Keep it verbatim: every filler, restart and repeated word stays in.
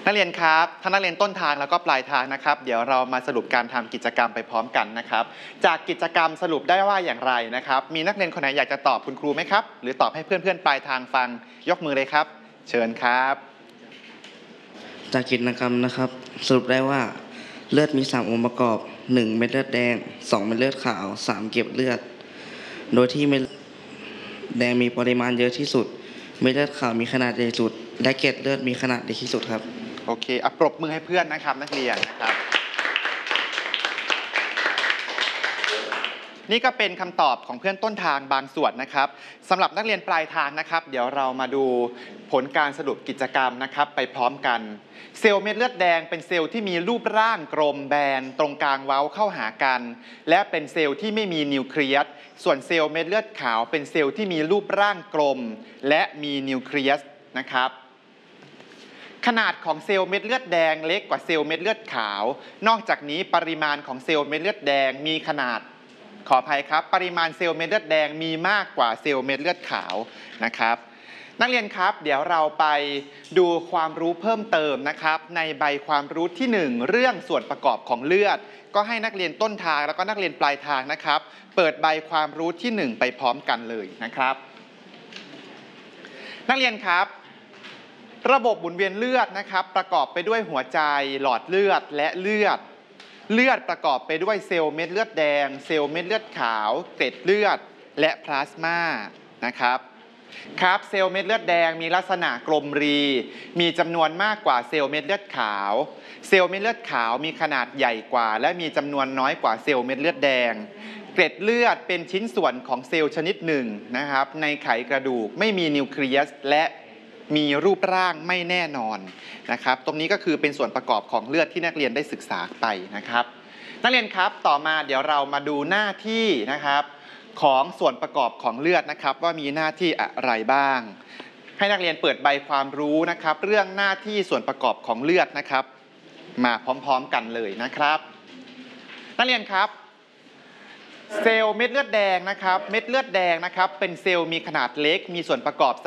นักเรียนครับทั้งนักเรียนต้นทางแล้วก็ปลายทางนะครับเดี๋ยวเรามาสรุปการทำกิจกรรมไปพร้อมกันนะครับจากกิจกรรมสรุปได้ว่าอย่างไรนะครับมีนักเรียนคนไหนอยากจะตอบคุณครูไหมครับหรือตอบให้เพื่อนๆปลายทางฟังยกมือเลยครับเชิญครับจากกิจกรรมนะครับสรุปได้ว่าเลือดมีสามองค์ประกอบหนึ่งเม็ดเลือดแดงสองเม็ดเลือดขาวสามเกล็ดเลือดโดยที่เม็ดแดงมีปริมาณเยอะที่สุดเม็ดเลือดขาวมีขนาดใหญ่สุดและเกล็ดเลือดมีขนาดเล็กที่สุดครับโอเคอ่ะปรบมือให้เพื่อนนะครับนักเรียนนะครับนี่ก็เป็นคำตอบของเพื่อนต้นทางบางส่วนนะครับสำหรับนักเรียนปลายทางนะครับเดี๋ยวเรามาดูผลการสรุปกิจกรรมนะครับไปพร้อมกันเซลล์เม็ดเลือดแดงเป็นเซลล์ที่มีรูปร่างกลมแบนตรงกลางเว้าเข้าหากันและเป็นเซลล์ที่ไม่มีนิวเคลียสส่วนเซลล์เม็ดเลือดขาวเป็นเซลล์ที่มีรูปร่างกลมและมีนิวเคลียสนะครับขนาดของเซลล์เม็ดเลือดแดงเล็กกว่าเซลล์เม็ดเลือดขาวนอกจากนี้ปริมาณของเซลล์เม็ดเลือดแดงมีขนาดขออภัยครับปริมาณเซลล์เม็ดเลือดแดงมีมากกว่าเซลล์เม็ดเลือดขาวนะครับนักเรียนครับเดี๋ยวเราไปดูความรู้เพิ่มเติมนะครับในใบความรู้ที่หนึ่งเรื่องส่วนประกอบของเลือดก็ให้นักเรียนต้นทางแล้วก็นักเรียนปลายทางนะครับเปิดใบความรู้ที่หนึ่งไปพร้อมกันเลยนะครับนักเรียนครับระบบหมุนเวียนเลือดนะครับประกอบไปด้วยหัวใจหลอดเลือดและเลือดเลือดประกอบไปด้วยเซลล์เม็ดเลือดแดงเซลล์เม็ดเลือดขาวเกล็ดเลือดและพลาสมานะครับครับเซลล์เม็ดเลือดแดงมีลักษณะกลมรีมีจำนวนมากกว่าเซลล์เม็ดเลือดขาวเซลล์เม็ดเลือดขาวมีขนาดใหญ่กว่าและมีจำนวนน้อยกว่าเซลล์เม็ดเลือดแดงเกล็ดเลือดเป็นชิ้นส่วนของเซลล์ชนิดหนึ่งนะครับในไขกระดูกไม่มีนิวเคลียสและมีรูปร่างไม่แน่นอนนะครับตรงนี้ก็คือเป็นส่วนประกอบของเลือดที่นักเรียนได้ศึกษาไปนะครับนักเรียนครับต่อมาเดี๋ยวเรามาดูหน้าที่นะครับของส่วนประกอบของเลือดนะครับว่ามีหน้าที่อะไรบ้างให้นักเรียนเปิดใบความรู้นะครับเรื่องหน้าที่ส่วนประกอบของเลือดนะครับมาพร้อมๆกันเลยนะครับนักเรียนครับเซลล์เม็ดเลือดแดงนะครับเม็ดเลือดแดงนะครับเป็นเซลล์มีขนาดเล็กมีส่วนประกอบ